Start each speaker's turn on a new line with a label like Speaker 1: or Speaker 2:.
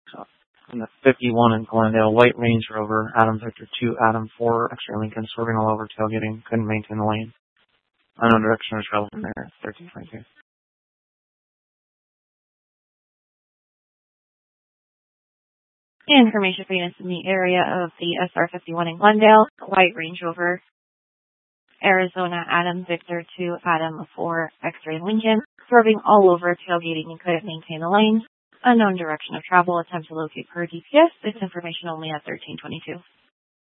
Speaker 1: So, in the 51 in Glendale, white Range Rover, Adam Victor 2, Adam 4, X-ray Lincoln, swerving all over, tailgating, couldn't maintain the lane. Unknown direction of travel from there, 1322.
Speaker 2: Information for units in the area of the SR51 in Glendale, white Range Rover, Arizona, Adam Victor 2, Adam 4, X-ray Lincoln, swerving all over, tailgating, and couldn't maintain the lane. Unknown direction of travel, attempt to locate per GPS. This information only at 1322.